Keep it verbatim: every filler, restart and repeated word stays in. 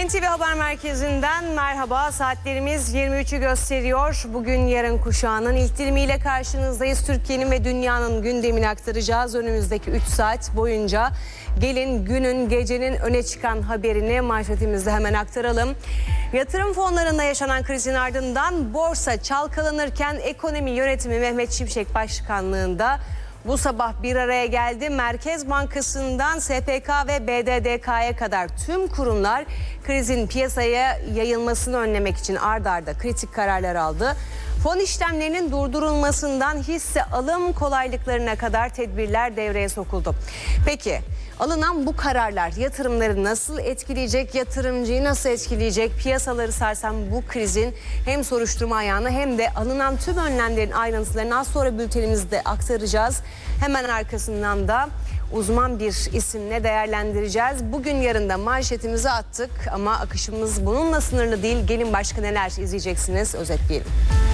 N T V Haber Merkezi'nden merhaba. Saatlerimiz yirmi üçü gösteriyor. Bugün yarın kuşağının ilk dilimiyle karşınızdayız. Türkiye'nin ve dünyanın gündemini aktaracağız. Önümüzdeki üç saat boyunca gelin günün, gecenin öne çıkan haberini manşetimizde hemen aktaralım. Yatırım fonlarında yaşanan krizin ardından borsa çalkalanırken ekonomi yönetimi Mehmet Şimşek başkanlığında bu sabah bir araya geldi. Merkez Bankası'ndan S P K ve B D D K'ya kadar tüm kurumlar krizin piyasaya yayılmasını önlemek için ard arda kritik kararlar aldı. Fon işlemlerinin durdurulmasından hisse alım kolaylıklarına kadar tedbirler devreye sokuldu. Peki alınan bu kararlar yatırımları nasıl etkileyecek, yatırımcıyı nasıl etkileyecek? Piyasaları sarsan bu krizin hem soruşturma ayağını hem de alınan tüm önlemlerin ayrıntılarını az sonra bültenimizde aktaracağız. Hemen arkasından da uzman bir isimle değerlendireceğiz. Bugün yarın da manşetimizi attık ama akışımız bununla sınırlı değil. Gelin başka neler izleyeceksiniz, özetleyelim.